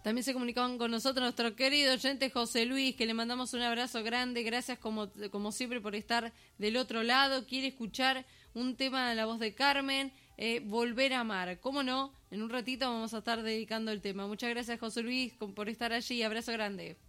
También se comunicaban con nosotros nuestro querido oyente José Luis, que le mandamos un abrazo grande. Gracias como siempre por estar del otro lado. Quiere escuchar un tema de la voz de Carmen, Volver a amar. ¿Cómo no? En un ratito vamos a estar dedicando el tema. Muchas gracias, José Luis, por estar allí. Abrazo grande.